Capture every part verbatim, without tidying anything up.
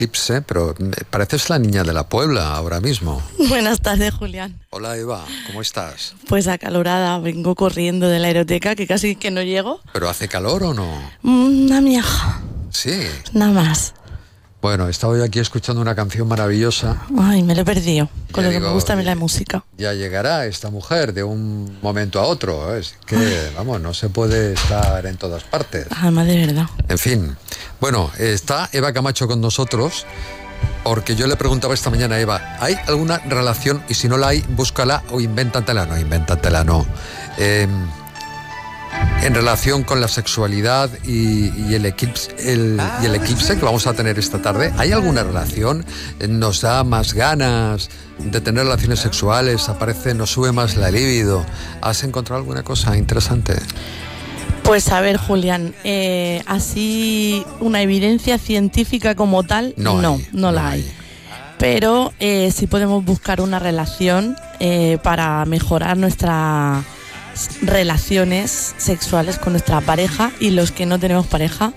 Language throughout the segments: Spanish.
eclipse, pero pareces la niña de la Puebla ahora mismo. Buenas tardes, Julián. Hola, Eva, ¿cómo estás? Pues acalorada, vengo corriendo de la aeroteca, que casi que no llego. ¿Pero hace calor o no? Una miaja. Sí. Nada más. Bueno, estaba yo aquí escuchando una canción maravillosa. Ay, me lo he perdido, con Ya lo que digo, me gusta a mí la oye, música. Ya llegará esta mujer de un momento a otro. Es que, Ay. vamos, no se puede estar en todas partes. Además, de verdad. En fin. Bueno, está Eva Camacho con nosotros, porque yo le preguntaba esta mañana a Eva, ¿hay alguna relación? Y si no la hay, búscala o invéntatela. No, invéntatela no. Eh, en relación con la sexualidad y, y, el eclipse, el, y el eclipse que vamos a tener esta tarde, ¿hay alguna relación? ¿Nos da más ganas de tener relaciones sexuales? ¿Aparece, nos sube más la libido? ¿Has encontrado alguna cosa interesante? Pues a ver, Julián, eh, así una evidencia científica como tal, no, no, hay, no, no la hay. hay. Pero eh, sí podemos buscar una relación eh, para mejorar nuestra relaciones sexuales con nuestra pareja y los que no tenemos pareja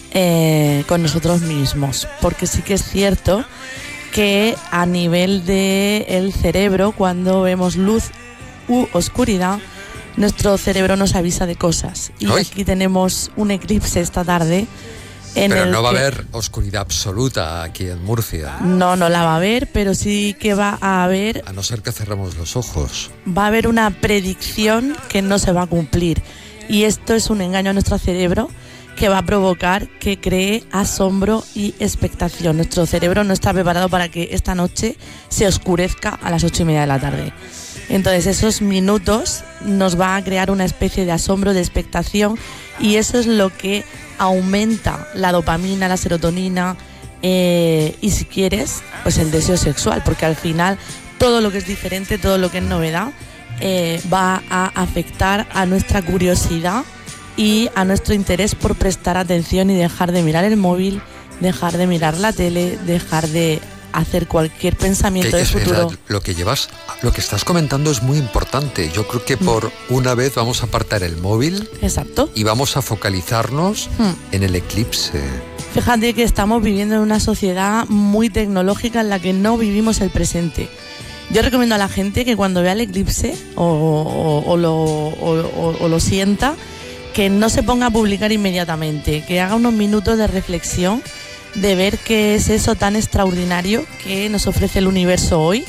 eh, con nosotros mismos, porque sí que es cierto que a nivel del cerebro, cuando vemos luz u oscuridad, nuestro cerebro nos avisa de cosas. Y ¿Hoy? Aquí tenemos un eclipse esta tarde. En pero el no va que a haber oscuridad absoluta aquí en Murcia. No, no la va a haber, pero sí que va a haber... A no ser que cerremos los ojos. Va a haber una predicción que no se va a cumplir. Y esto es un engaño a nuestro cerebro que va a provocar que cree asombro y expectación. Nuestro cerebro no está preparado para que esta noche se oscurezca a las ocho y media de la tarde. Entonces esos minutos nos va a crear una especie de asombro, de expectación, y eso es lo que aumenta la dopamina, la serotonina eh, y, si quieres, pues el deseo sexual, porque al final todo lo que es diferente, todo lo que es novedad eh, va a afectar a nuestra curiosidad y a nuestro interés por prestar atención y dejar de mirar el móvil, dejar de mirar la tele, dejar de hacer cualquier pensamiento de futuro. Lo que llevas, lo que estás comentando es muy importante. Yo creo que por una vez vamos a apartar el móvil. Exacto. Y vamos a focalizarnos hmm. en el eclipse. Fíjate que estamos viviendo en una sociedad muy tecnológica en la que no vivimos el presente. Yo recomiendo a la gente que cuando vea el eclipse o, o, o, lo, o, o, o lo sienta, que no se ponga a publicar inmediatamente, que haga unos minutos de reflexión, de ver qué es eso tan extraordinario que nos ofrece el universo hoy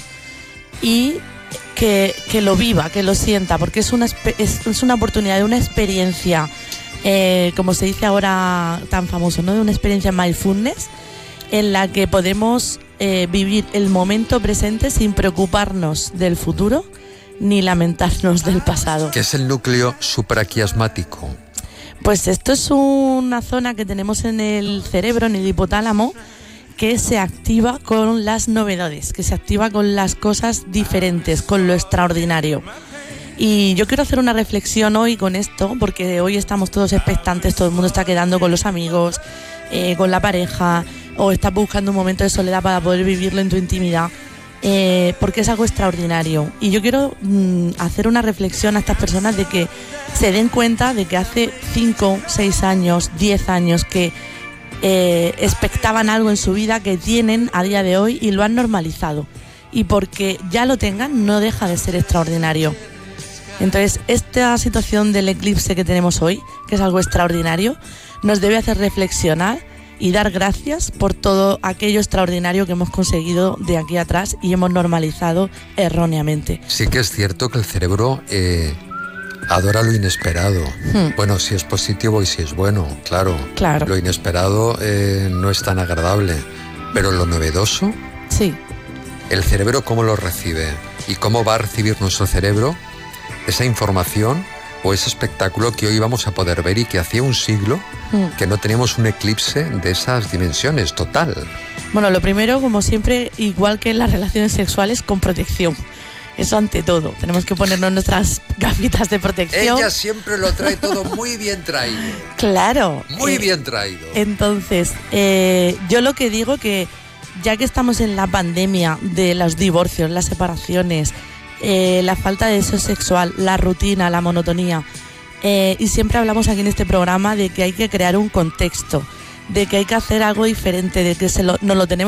y que, que lo viva, que lo sienta, porque es una, es, es una oportunidad de una experiencia, eh, como se dice ahora tan famoso, ¿no? De una experiencia mindfulness en la que podemos eh, vivir el momento presente sin preocuparnos del futuro ni lamentarnos del pasado. ¿Qué es el núcleo supraquiasmático? Pues esto es una zona que tenemos en el cerebro, en el hipotálamo, que se activa con las novedades, que se activa con las cosas diferentes, con lo extraordinario. Y yo quiero hacer una reflexión hoy con esto, porque hoy estamos todos expectantes, todo el mundo está quedando con los amigos, eh, con la pareja, o está buscando un momento de soledad para poder vivirlo en tu intimidad. Eh, porque es algo extraordinario, y yo quiero mm, hacer una reflexión a estas personas de que se den cuenta de que hace cinco, seis años, diez años que eh, expectaban algo en su vida que tienen a día de hoy y lo han normalizado, y porque ya lo tengan no deja de ser extraordinario. Entonces esta situación del eclipse que tenemos hoy, que es algo extraordinario, nos debe hacer reflexionar y dar gracias por todo aquello extraordinario que hemos conseguido de aquí atrás y hemos normalizado erróneamente. Sí que es cierto que el cerebro eh, adora lo inesperado. Hmm. Bueno, si es positivo y si es bueno, claro. Claro. Lo inesperado eh, no es tan agradable, pero lo novedoso... Sí. El cerebro, ¿cómo lo recibe? ¿Y cómo va a recibir nuestro cerebro esa información o ese espectáculo que hoy vamos a poder ver y que hacía un siglo mm. que no teníamos un eclipse de esas dimensiones, total? Bueno, lo primero, como siempre, igual que en las relaciones sexuales, con protección. Eso ante todo. Tenemos que ponernos nuestras gafitas de protección. Ella siempre lo trae todo muy bien traído. Claro. Muy eh, bien traído. Entonces, eh, yo lo que digo que ya que estamos en la pandemia de los divorcios, las separaciones, Eh, la falta de deseo sexual, la rutina, la monotonía, eh, y siempre hablamos aquí en este programa de que hay que crear un contexto, de que hay que hacer algo diferente, de que se lo, nos lo tenemos